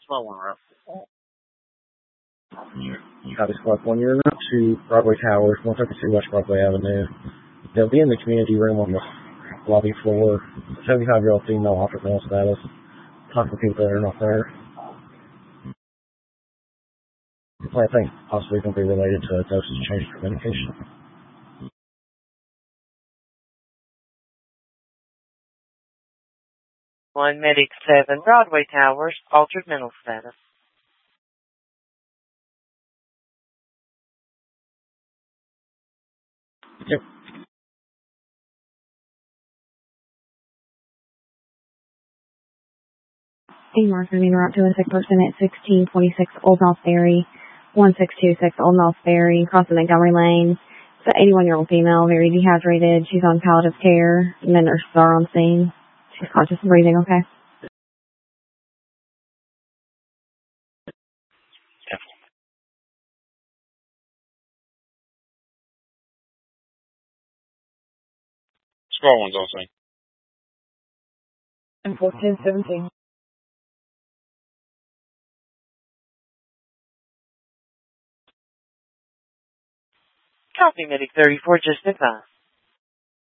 Small one, rough. Copy Squad 1. You're up to Broadway Towers, 132 West Broadway Avenue. They'll be in the community room on the lobby floor. 75-year-old female offered male status. Talk to people that are not there. I think possibly going to be related to a dosage change for medication. One Medic 7, Broadway Towers, altered mental status. Yep. AMAR's moving around to a sick person at 1626 Old North Ferry, 1626 Old North Ferry, crossing Montgomery Lane. It's an 81-year-old female, very dehydrated. She's on palliative care, and the nurses are on scene. She's conscious and breathing, okay? Squad 1's on scene. And 1417. Copy Medic 34, just advised.